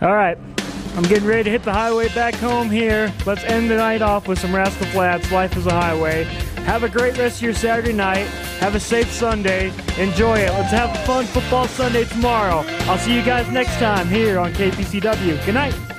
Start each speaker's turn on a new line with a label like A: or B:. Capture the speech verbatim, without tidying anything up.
A: All right. I'm getting ready to hit the highway back home here. Let's end the night off with some Rascal Flatts, Life is a Highway. Have a great rest of your Saturday night. Have a safe Sunday. Enjoy it. Let's have a fun football Sunday tomorrow. I'll see you guys next time here on K P C W. Good night.